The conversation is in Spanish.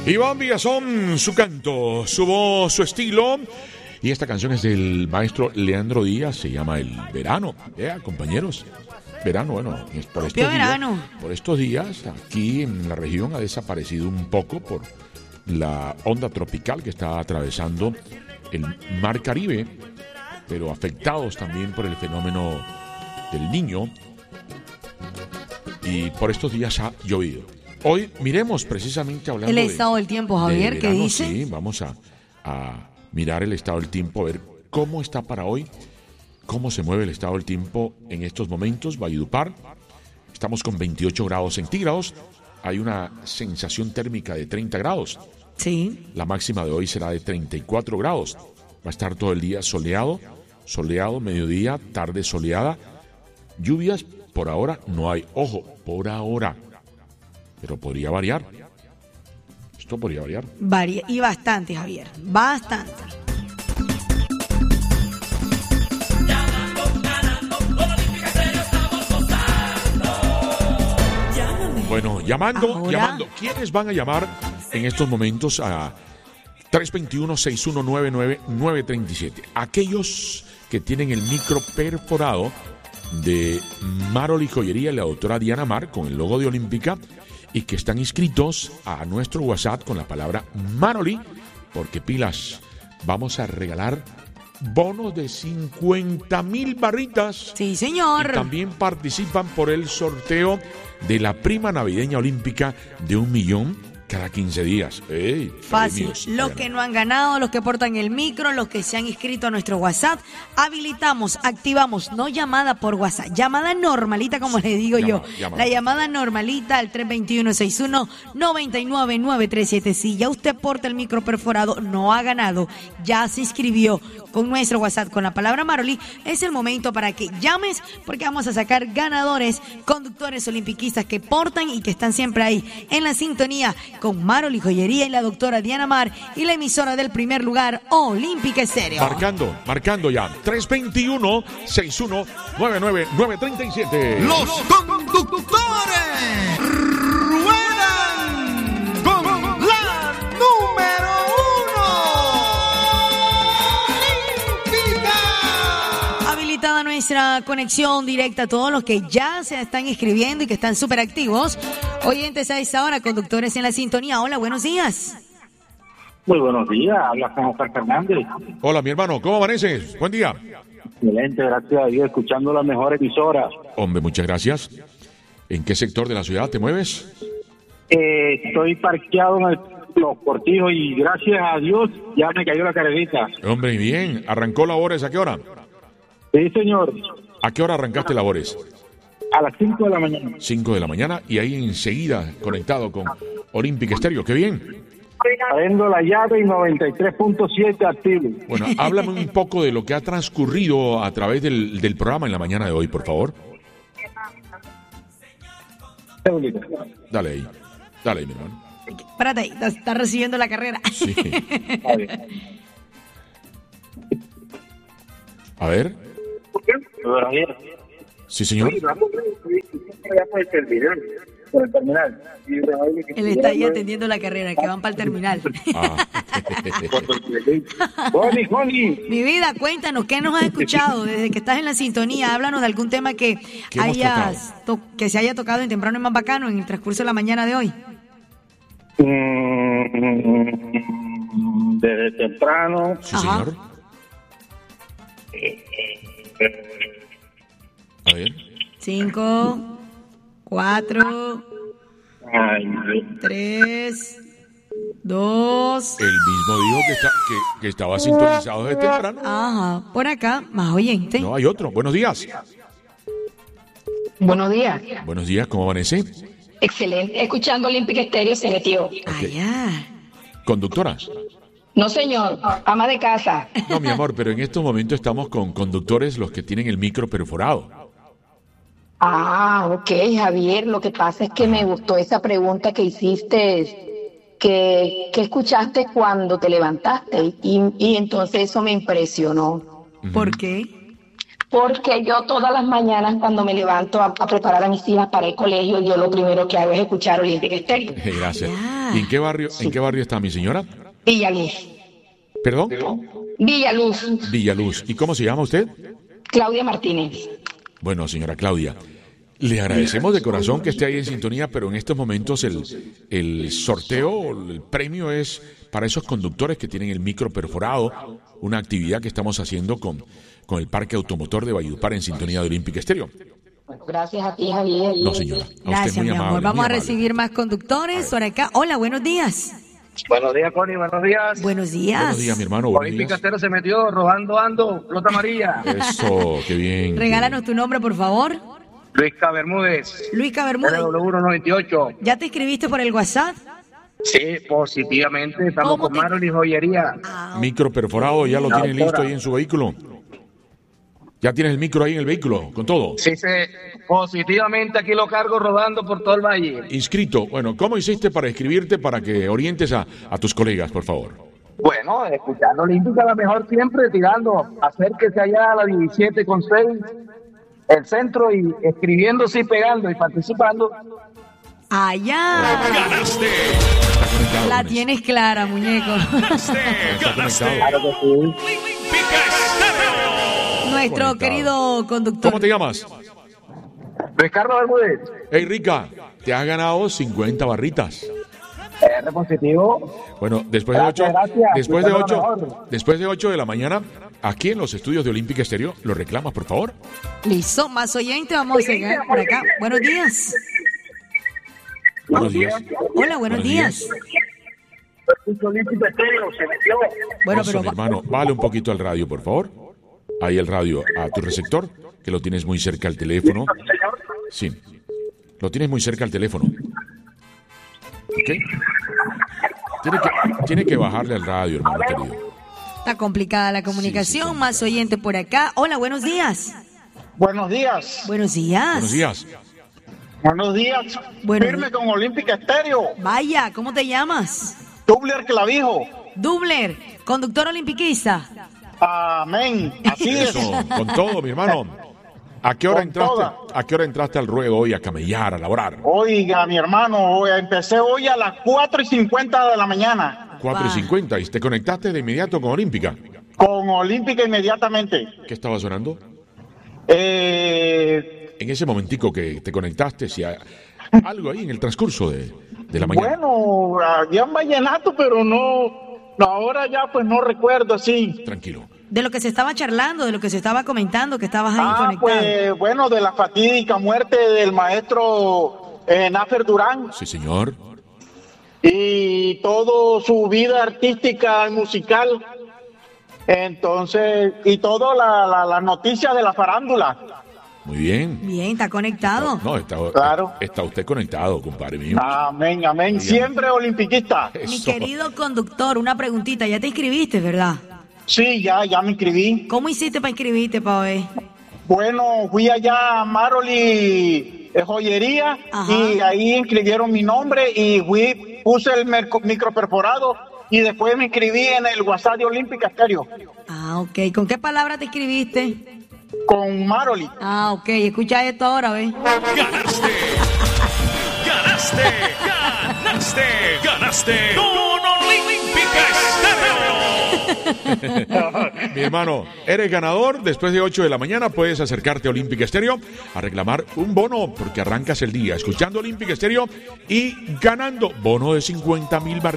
Iván Villazón, su canto, su voz, su estilo. Y esta canción es del maestro Leandro Díaz, se llama El Verano. Compañeros, verano, bueno, por estos días aquí en la región ha desaparecido un poco por la onda tropical que está atravesando el Mar Caribe, pero afectados también por el fenómeno del Niño. Y por estos días ha llovido. Hoy miremos precisamente hablando el estado del tiempo, Javier, ¿qué dice? Sí, vamos a mirar el estado del tiempo, a ver cómo está para hoy, cómo se mueve el estado del tiempo en estos momentos. Valledupar, estamos con 28 grados centígrados, hay una sensación térmica de 30 grados. Sí. La máxima de hoy será de 34 grados. Va a estar todo el día soleado, mediodía, tarde soleada. Lluvias por ahora no hay, ojo, por ahora. Pero podría variar. Esto podría variar. Y bastante, Javier. Bastante. Bueno, llamando. ¿Quiénes van a llamar en estos momentos a 321-6199-937? Aquellos que tienen el micro perforado de Maroli Joyería y la doctora Diana Mar con el logo de Olímpica y que están inscritos a nuestro WhatsApp con la palabra Maroli, porque pilas, vamos a regalar bonos de 50,000 barritas. Sí, señor. Y también participan por el sorteo de la prima navideña olímpica de 1 millón cada 15 días. Fácil. Los que no han ganado, los que portan el micro, los que se han inscrito a nuestro WhatsApp, habilitamos, activamos, no llamada por WhatsApp, llamada normalita como le digo yo. La llamada normalita al 321-61-99-937. Si ya usted porta el micro perforado, no ha ganado, ya se inscribió con nuestro WhatsApp con la palabra Maroli, es el momento para que llames porque vamos a sacar ganadores, conductores olimpiquistas que portan y que están siempre ahí en la sintonía con Maroli Joyería y la doctora Diana Mar y la emisora del primer lugar, Olímpica Estéreo. Marcando ya. 321-61-99-937. Los conductores ruedan con la número 1. Olímpica. Habilitada nuestra conexión directa a todos los que ya se están inscribiendo y que están súper activos. Oyentes a esta hora, conductores en la sintonía. Hola, buenos días. Muy buenos días, habla Juan Oscar Fernández. Hola, mi hermano, ¿cómo amaneces? Buen día. Excelente, gracias a Dios, escuchando la mejor emisora. Hombre, muchas gracias. ¿En qué sector de la ciudad te mueves? Estoy parqueado en los Cortijos y gracias a Dios ya me cayó la carrerita. Hombre, bien. ¿Arrancó labores a qué hora? Sí, señor. ¿A qué hora arrancaste labores? A las 5 de la mañana. 5 de la mañana y ahí enseguida conectado con Olímpica Estéreo. ¡Qué bien! Prendo la llave y 93.7 activo. Bueno, háblame un poco de lo que ha transcurrido a través del programa en la mañana de hoy, por favor. Dale ahí, mi hermano. Espérate ahí, está recibiendo la carrera. Sí. A ver. Sí, señor. Por el terminal. Él está ahí atendiendo la carrera, que van para el terminal. Juani. Mi vida, cuéntanos, ¿qué nos has escuchado desde que estás en la sintonía? Háblanos de algún tema que que se haya tocado en Temprano y Más Bacano en el transcurso de la mañana de hoy. Desde temprano. Sí, señor. A ver. 5, 4, 3, 2. El mismo dijo que estaba sintonizado desde temprano. Ajá, por acá, más oyente. No, hay otro. Buenos días. Buenos días. Buenos días, ¿cómo amanece? Excelente. Escuchando Olímpica Estéreo, se metió. ¿Conductoras? No, señor. Ama de casa. No, mi amor, pero en estos momentos estamos con conductores, los que tienen el micro perforado. Ok, Javier. Lo que pasa es que me gustó esa pregunta que hiciste, que escuchaste cuando te levantaste, y entonces eso me impresionó. ¿Por qué? Porque yo todas las mañanas cuando me levanto a preparar a mis hijas para el colegio, yo lo primero que hago es escuchar Olímpica Estéreo. Gracias. ¿Y en qué barrio está mi señora? Villaluz. ¿Perdón? Villaluz. ¿Y cómo se llama usted? Claudia Martínez. Bueno, señora Claudia, le agradecemos de corazón que esté ahí en sintonía, pero en estos momentos el sorteo, el premio es para esos conductores que tienen el micro perforado, una actividad que estamos haciendo con el Parque Automotor de Valledupar en sintonía de Olímpica Estéreo. Gracias a ti, Javier. No, señora. Gracias, mi amor. Vamos a recibir más conductores por acá. Hola, buenos días. Buenos días, Connie, buenos días. Buenos días. Buenos días, mi hermano. Olímpica Estéreo se metió rodando ando, flota amarilla. Eso, qué bien. Regálanos tu nombre, por favor. Luisca Bermúdez. Luisca Bermúdez. LW198. ¿Ya te inscribiste por el WhatsApp? Sí, positivamente. Estamos con Maroli Joyería. Micro perforado, ¿ya lo tienen listo ahí en su vehículo? ¿Ya tienes el micro ahí en el vehículo, con todo? Sí, positivamente aquí lo cargo rodando por todo el valle. Inscrito. Bueno, ¿cómo hiciste para inscribirte para que orientes a tus colegas, por favor? Bueno, escuchando Olímpica la mejor siempre, tirando, acérquese allá a la 17/6, el centro, y escribiéndose y pegando y participando. ¡Allá! ¡Ganaste! La tienes clara, muñeco. ¡Ganaste! Claro que sí. Nuestro Conectado. querido conductor. ¿Cómo te llamas? Ricardo Bermúdez. Hey, Rica, te has ganado 50 barritas. R positivo. Bueno, después de Gracias, 8, gracias. después de Usted es lo 8, mejor. después de 8 de la mañana, aquí en los estudios de Olímpica Estéreo, ¿lo reclamas, por favor? Listo, más oyente, vamos a llegar por acá. Buenos días. Buenos días. Hola, buenos días. Olímpica Estéreo se metió. Bueno, Eso, pero mi hermano, bájale un poquito al radio, por favor. Ahí el radio a tu receptor, que lo tienes muy cerca al teléfono. Sí, lo tienes muy cerca al teléfono. ¿Ok? Tiene que bajarle al radio, hermano querido. está complicada la comunicación. Sí, más oyente por acá. Hola, buenos días. Buenos días. Buenos días. Buenos días. Buenos días. Buenos Firme días. con Olímpica Estéreo. Vaya, ¿cómo te llamas? Dubler Clavijo. Dubler, conductor olimpiquista. Amén. Así es. Eso, con todo, mi hermano. ¿A qué hora Con entraste? toda. ¿A qué hora entraste al ruedo hoy a camellar, a laborar? Oiga, mi hermano, empecé hoy a las 4:50 de la mañana 4:50 y te conectaste de inmediato con Olímpica. con Olímpica inmediatamente. ¿Qué estaba sonando? Eh, En ese momentico que te conectaste, si hay algo ahí en el transcurso de la mañana. bueno, había un vallenato, pero no, ahora ya pues no recuerdo así. Tranquilo. De lo que se estaba charlando, de lo que se estaba comentando, que estabas ahí conectado. Pues bueno, de la fatídica muerte del maestro Náfer Durán Sí, señor. y toda su vida artística y musical. Entonces, y toda la noticia de la farándula. Muy bien. Bien, está conectado. No, está, Claro. está usted conectado, compadre mío. Amén, amén. Siempre olimpiquista. Mi Eso. querido conductor, una preguntita. Ya te inscribiste, ¿verdad? Sí, ya me inscribí. ¿Cómo hiciste para inscribirte, Pabé? Bueno, fui allá a Maroli Joyería Ajá. y ahí inscribieron mi nombre y puse el micro perforado y después me inscribí en el WhatsApp de Olímpica Estéreo Ah, ok. ¿Con qué palabra te inscribiste? con Maroli. Ah, ok. Escucha esto ahora, ¿ves? ¡Ganaste! ¡Ganaste! ¡Ganaste! ¡Ganaste! ¡Con Olímpica Estéreo! Mi hermano, eres ganador. Después de 8 de la mañana puedes acercarte a Olímpica Estéreo a reclamar un bono porque arrancas el día escuchando Olímpica Estéreo y ganando bono de 50,000 barritas.